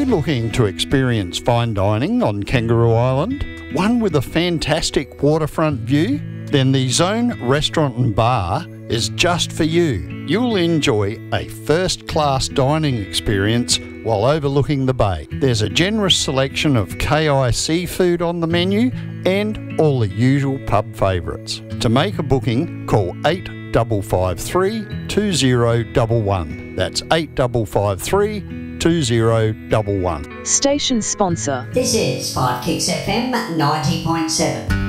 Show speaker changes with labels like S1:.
S1: looking to experience fine dining on Kangaroo Island, one with a fantastic waterfront view? Then the Zone Restaurant and Bar is just for you. You'll enjoy a first-class dining experience while overlooking the bay. There's a generous selection of KI seafood on the menu and all the usual pub favourites. To make a booking, call 8553 2011. That's 8553 2011.
S2: Station sponsor.
S3: This is 5 Kicks FM 90.7.